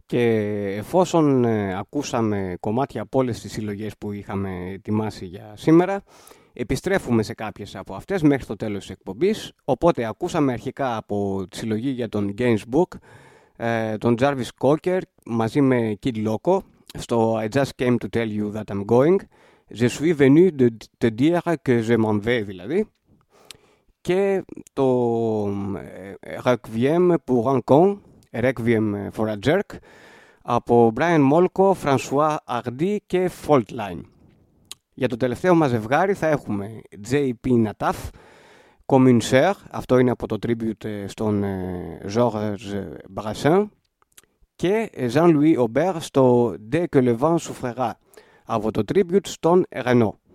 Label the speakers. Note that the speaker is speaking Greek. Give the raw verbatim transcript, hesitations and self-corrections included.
Speaker 1: Και εφόσον ε, ακούσαμε κομμάτια από όλες τις συλλογές που είχαμε ετοιμάσει για σήμερα, επιστρέφουμε σε κάποιες από αυτές μέχρι το τέλος της εκπομπής. Οπότε ακούσαμε αρχικά από τη συλλογή για τον Gainsbourg, ε, τον Jarvis Cocker μαζί με Kid Loco, στο I just came to tell you that I'm going. Je suis venu de te dire que je m'en vais, δηλαδή. Και το ε, Requiem pour un con, Requiem for a Jerk, από Brian Molko, François Hardy και Faultline. Για το τελευταίο μας ζευγάρι θα έχουμε τζέι πι Nataf, Comme une sœur, αυτό είναι από το tribute στον Georges Brassens, και Jean-Louis Aubert στο Dès que le vent souffrira, από το tribute στον Renaud.